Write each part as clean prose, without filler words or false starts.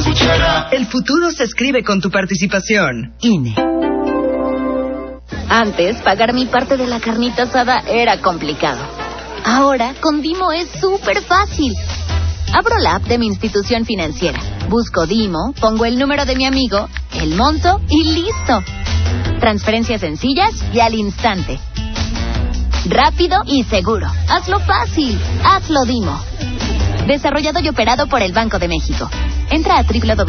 escuchará. El futuro se escribe con tu participación. INE. Antes, pagar mi parte de la carnita asada era complicado. Ahora, con Dimo es súper fácil. Abro la app de mi institución financiera, busco Dimo, pongo el número de mi amigo, el monto y listo. Transferencias sencillas y al instante. Rápido y seguro. Hazlo fácil. Hazlo Dimo. Desarrollado y operado por el Banco de México. Entra a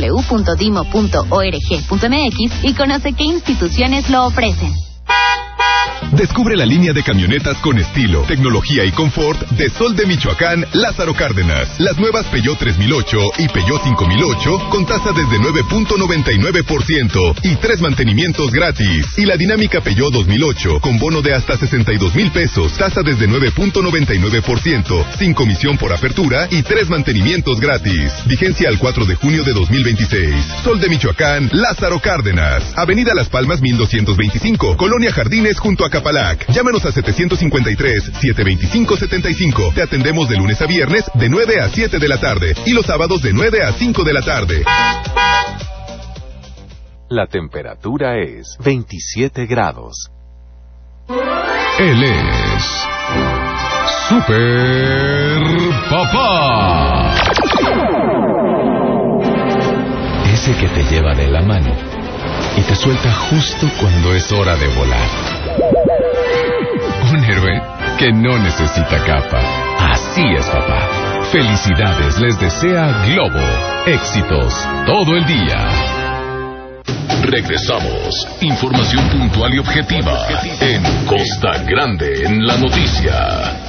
www.dimo.org.mx y conoce qué instituciones lo ofrecen. Descubre la línea de camionetas con estilo, tecnología y confort de Sol de Michoacán, Lázaro Cárdenas. Las nuevas Peugeot 3008 y Peugeot 5008 con tasa desde 9.99% y 3 mantenimientos gratis. Y la dinámica Peugeot 2008 con bono de hasta 62,000 pesos, tasa desde 9.99%, sin comisión por apertura y 3 mantenimientos gratis. Vigencia al 4 de junio de 2026. Sol de Michoacán, Lázaro Cárdenas. Avenida Las Palmas 1225, Colonia Jardines junto a Capalac. Llámanos a 753-725-75. Te atendemos de lunes a viernes de 9 a 7 de la tarde y los sábados de 9 a 5 de la tarde. La temperatura es 27 grados. Él es Super Papá. Ese que te lleva de la mano y te suelta justo cuando es hora de volar. Un héroe que no necesita capa. Así es, papá. Felicidades les desea Globo. Éxitos todo el día. Regresamos. Información puntual y objetiva en Costa Grande en la noticia.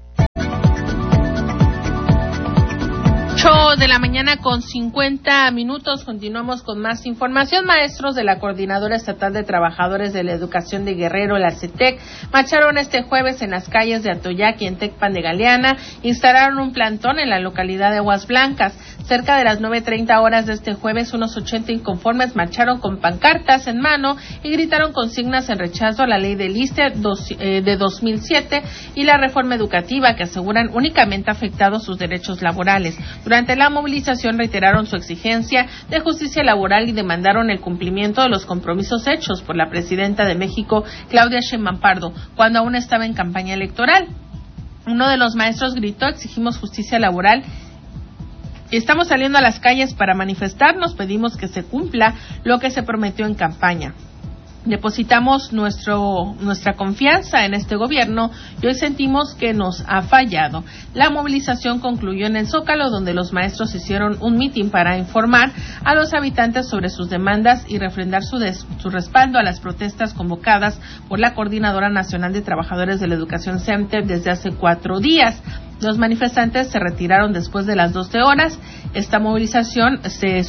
8 de la mañana con 50 minutos. Continuamos con más información. Maestros de la Coordinadora Estatal de Trabajadores de la Educación de Guerrero, la CETEC, marcharon este jueves en las calles de Atoyac y en Tecpan de Galeana. Instalaron un plantón en la localidad de Aguas Blancas. Cerca de las 9:30 horas de este jueves, unos 80 inconformes marcharon con pancartas en mano y gritaron consignas en rechazo a la ley del ISSSTE de 2007 y la reforma educativa que aseguran únicamente ha afectado sus derechos laborales. Durante la movilización reiteraron su exigencia de justicia laboral y demandaron el cumplimiento de los compromisos hechos por la presidenta de México, Claudia Sheinbaum Pardo, cuando aún estaba en campaña electoral. Uno de los maestros gritó: exigimos justicia laboral. Estamos saliendo a las calles para manifestarnos, pedimos que se cumpla lo que se prometió en campaña. Depositamos nuestra confianza en este gobierno y hoy sentimos que nos ha fallado. La movilización concluyó en el Zócalo, donde los maestros hicieron un mitin para informar a los habitantes sobre sus demandas y refrendar su respaldo a las protestas convocadas por la Coordinadora Nacional de Trabajadores de la Educación CEMTE desde hace 4 días. Los manifestantes se retiraron después de las 12 horas. Esta movilización se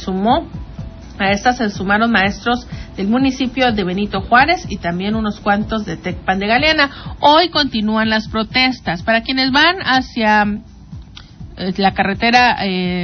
sumaron maestros del municipio de Benito Juárez y también unos cuantos de Tecpan de Galeana. Hoy continúan las protestas. Para quienes van hacia la carretera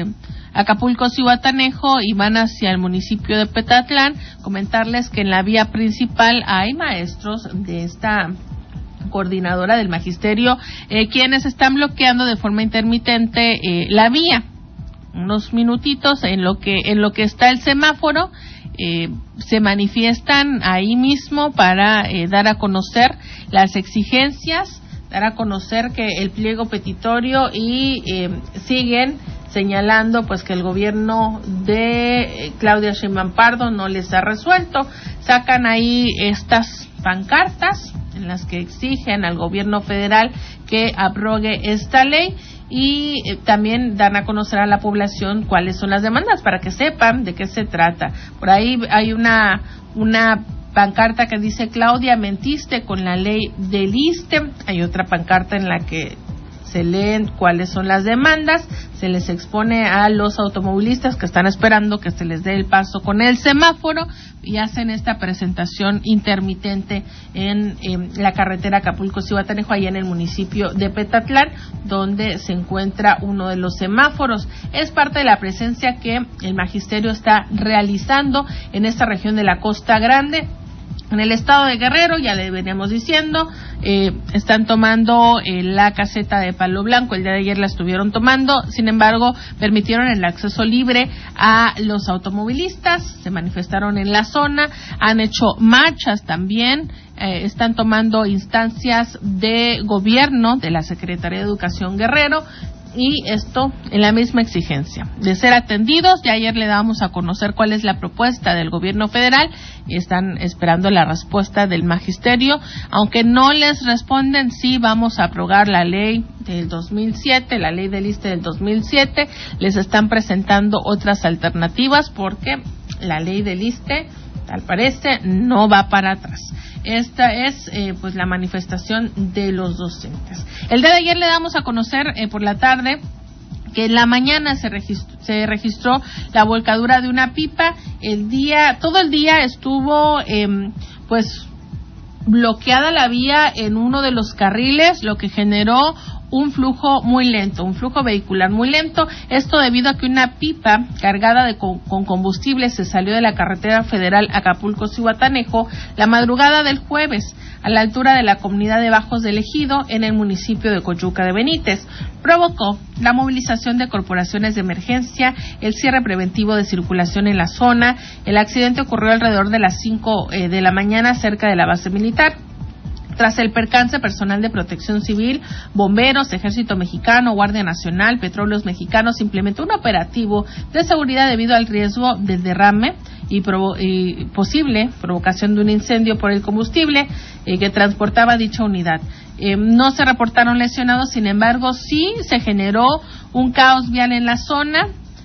Acapulco-Zihuatanejo y van hacia el municipio de Petatlán, comentarles que en la vía principal hay maestros de esta coordinadora del magisterio quienes están bloqueando de forma intermitente la vía. Unos minutitos en lo que está el semáforo, se manifiestan ahí mismo para dar a conocer las exigencias, dar a conocer que el pliego petitorio y siguen señalando pues que el gobierno de Claudia Sheinbaum Pardo no les ha resuelto. Sacan ahí estas pancartas en las que exigen al gobierno federal que abrogue esta ley y también dan a conocer a la población cuáles son las demandas para que sepan de qué se trata. Por ahí hay una pancarta que dice: Claudia, mentiste con la ley del ISSSTE. Hay otra pancarta en la que se leen cuáles son las demandas, se les expone a los automovilistas que están esperando que se les dé el paso con el semáforo y hacen esta presentación intermitente en la carretera Acapulco-Zihuatanejo, allá en el municipio de Petatlán, donde se encuentra uno de los semáforos. Es parte de la presencia que el magisterio está realizando en esta región de la Costa Grande. En el estado de Guerrero, ya le veníamos diciendo, están tomando la caseta de Palo Blanco. El día de ayer la estuvieron tomando, sin embargo, permitieron el acceso libre a los automovilistas, se manifestaron en la zona, han hecho marchas también, están tomando instancias de gobierno de la Secretaría de Educación Guerrero, y esto en la misma exigencia de ser atendidos. Ya ayer le dábamos a conocer cuál es la propuesta del gobierno federal y están esperando la respuesta del magisterio. Aunque no les responden, sí vamos a aprobar la ley del 2007, la ley del ISSSTE del 2007. Les están presentando otras alternativas porque la ley del ISSSTE, tal parece, no va para atrás. Esta es pues la manifestación de los docentes. El día de ayer le damos a conocer por la tarde que en la mañana se registró la volcadura de una pipa. Todo el día estuvo pues bloqueada la vía en uno de los carriles, lo que generó un flujo muy lento, un flujo vehicular muy lento. Esto debido a que una pipa cargada con combustible se salió de la carretera federal Acapulco-Zihuatanejo la madrugada del jueves, a la altura de la comunidad de Bajos del Ejido, en el municipio de Coyuca de Benítez. Provocó la movilización de corporaciones de emergencia, el cierre preventivo de circulación en la zona. El accidente ocurrió alrededor de las 5 de la mañana cerca de la base militar. Tras el percance, personal de Protección Civil, bomberos, Ejército Mexicano, Guardia Nacional, Petróleos Mexicanos implementó un operativo de seguridad debido al riesgo del derrame y posible provocación de un incendio por el combustible que transportaba dicha unidad. No se reportaron lesionados, sin embargo, sí se generó un caos vial en la zona.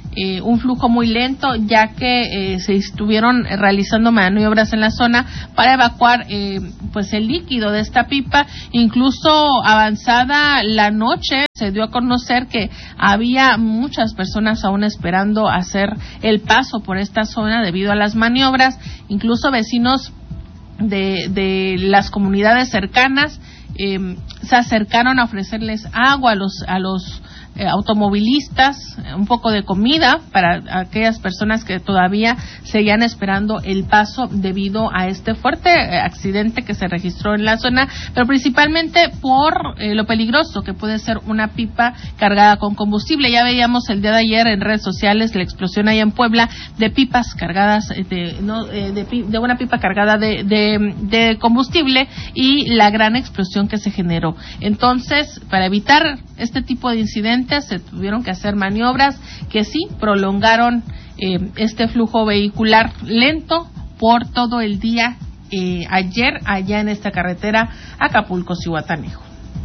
Un flujo muy lento, ya que se estuvieron realizando maniobras en la zona para evacuar pues el líquido de esta pipa. Incluso avanzada la noche se dio a conocer que había muchas personas aún esperando hacer el paso por esta zona debido a las maniobras. Incluso vecinos de las comunidades cercanas se acercaron a ofrecerles agua a los automovilistas, un poco de comida para aquellas personas que todavía seguían esperando el paso debido a este fuerte accidente que se registró en la zona, pero principalmente por lo peligroso que puede ser una pipa cargada con combustible. Ya veíamos el día de ayer en redes sociales la explosión ahí en Puebla de pipas cargadas de una pipa cargada de combustible y la gran explosión que se generó. Entonces, para evitar este tipo de incidentes se tuvieron que hacer maniobras que sí prolongaron este flujo vehicular lento por todo el día ayer allá en esta carretera Acapulco-Zihuatanejo.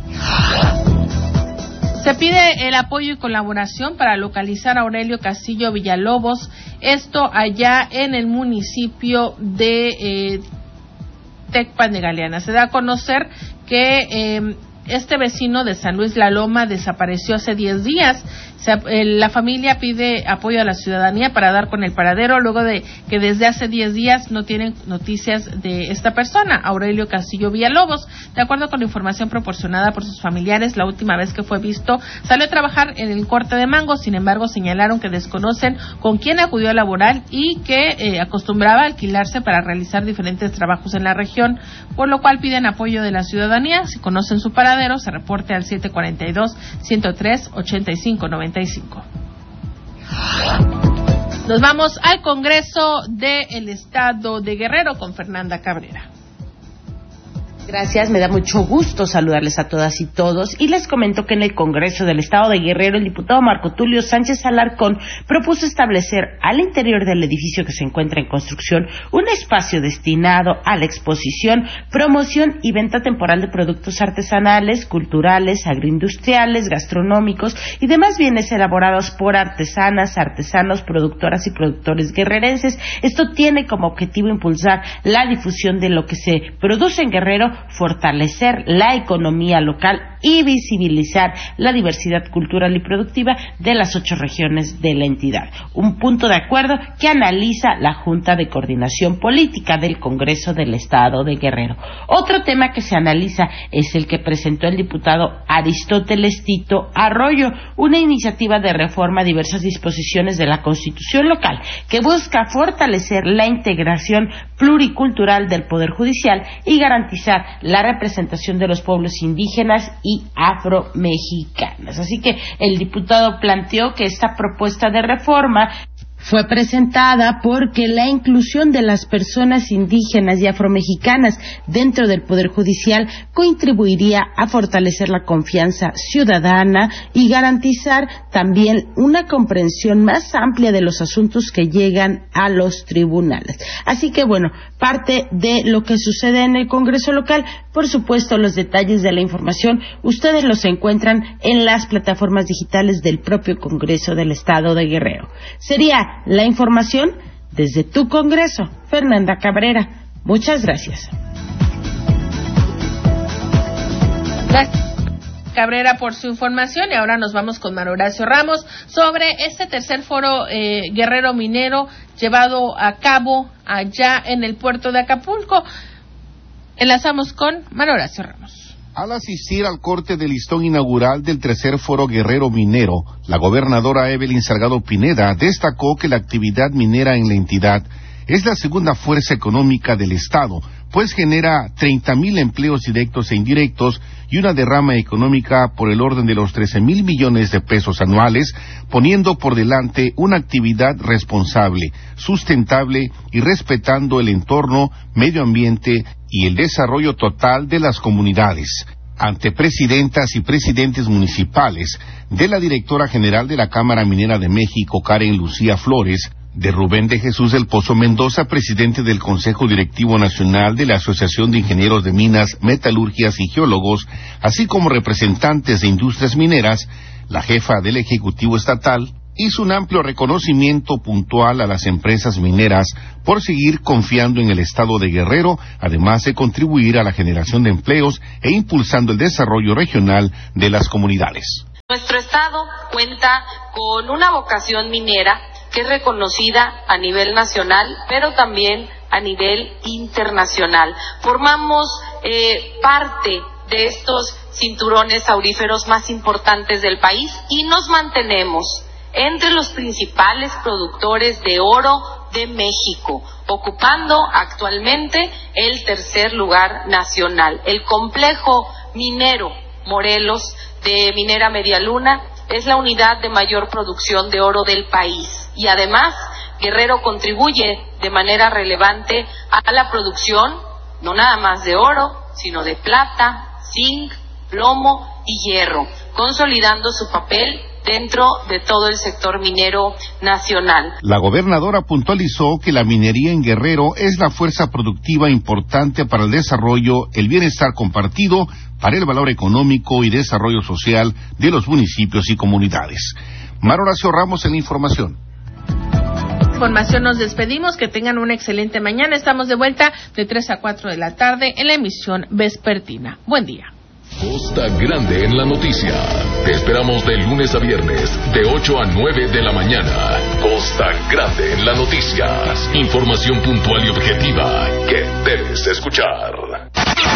Se pide el apoyo y colaboración para localizar a Aurelio Castillo Villalobos, esto allá en el municipio de Tecpan de Galeana. Se da a conocer que este vecino de San Luis La Loma desapareció hace 10 días. La familia pide apoyo a la ciudadanía para dar con el paradero luego de que desde hace 10 días no tienen noticias de esta persona, Aurelio Castillo Villalobos. De acuerdo con la información proporcionada por sus familiares, la última vez que fue visto salió a trabajar en el corte de mango. Sin embargo, señalaron que desconocen con quién acudió a laborar y que acostumbraba a alquilarse para realizar diferentes trabajos en la región, por lo cual piden apoyo de la ciudadanía. Si conocen su paradero, se reporte al 742-103-8595. Nos vamos al Congreso del Estado de Guerrero con Fernanda Cabrera. Gracias, me da mucho gusto saludarles a todas y todos y les comento que en el Congreso del Estado de Guerrero el diputado Marco Tulio Sánchez Alarcón propuso establecer al interior del edificio que se encuentra en construcción un espacio destinado a la exposición, promoción y venta temporal de productos artesanales, culturales, agroindustriales, gastronómicos y demás bienes elaborados por artesanas, artesanos, productoras y productores guerrerenses. Esto tiene como objetivo impulsar la difusión de lo que se produce en Guerrero fortalecer la economía local y visibilizar la diversidad cultural y productiva de las 8 regiones de la entidad. Un punto de acuerdo que analiza la Junta de Coordinación Política del Congreso del Estado de Guerrero. Otro tema que se analiza es el que presentó el diputado Aristóteles Tito Arroyo, una iniciativa de reforma a diversas disposiciones de la Constitución local que busca fortalecer la integración pluricultural del Poder Judicial y garantizar la representación de los pueblos indígenas y afromexicanos. Así que el diputado planteó que esta propuesta de reforma fue presentada porque la inclusión de las personas indígenas y afromexicanas dentro del Poder Judicial contribuiría a fortalecer la confianza ciudadana y garantizar también una comprensión más amplia de los asuntos que llegan a los tribunales. Así que bueno, parte de lo que sucede en el Congreso local, por supuesto los detalles de la información, ustedes los encuentran en las plataformas digitales del propio Congreso del Estado de Guerrero. Sería la información desde tu Congreso. Fernanda Cabrera, muchas gracias. Gracias, Cabrera, por su información. Y ahora nos vamos con Manuel Horacio Ramos sobre este tercer foro Guerrero Minero llevado a cabo allá en el puerto de Acapulco. Enlazamos con Manuel Horacio Ramos. Al asistir al corte de listón inaugural del tercer foro Guerrero Minero, la gobernadora Evelyn Salgado Pineda destacó que la actividad minera en la entidad es la segunda fuerza económica del Estado, pues genera 30,000 empleos directos e indirectos y una derrama económica por el orden de los 13,000 millones de pesos anuales, poniendo por delante una actividad responsable, sustentable y respetando el entorno, medio ambiente y el desarrollo total de las comunidades. Ante presidentas y presidentes municipales, de la directora general de la Cámara Minera de México, Karen Lucía Flores, de Rubén de Jesús del Pozo Mendoza, presidente del Consejo Directivo Nacional de la Asociación de Ingenieros de Minas, Metalurgias y Geólogos, así como representantes de industrias mineras, la jefa del Ejecutivo Estatal hizo un amplio reconocimiento puntual a las empresas mineras por seguir confiando en el Estado de Guerrero, además de contribuir a la generación de empleos e impulsando el desarrollo regional de las comunidades. Nuestro Estado cuenta con una vocación minera que es reconocida a nivel nacional, pero también a nivel internacional. Formamos parte de estos cinturones auríferos más importantes del país y nos mantenemos entre los principales productores de oro de México, ocupando actualmente el tercer lugar nacional. El complejo minero Morelos de Minera Media Luna es la unidad de mayor producción de oro del país y además Guerrero contribuye de manera relevante a la producción no nada más de oro, sino de plata, zinc, plomo y hierro, consolidando su papel dentro de todo el sector minero nacional. La gobernadora puntualizó que la minería en Guerrero es la fuerza productiva importante para el desarrollo, el bienestar compartido, para el valor económico y desarrollo social de los municipios y comunidades. Manuel Horacio Ramos en la información. Nos despedimos, que tengan una excelente mañana. Estamos de vuelta de 3 a 4 de la tarde en la emisión vespertina. Buen día. Costa Grande en la noticia. Te esperamos de lunes a viernes, de 8 a 9 de la mañana. Costa Grande en la noticia. Información puntual y objetiva que debes escuchar.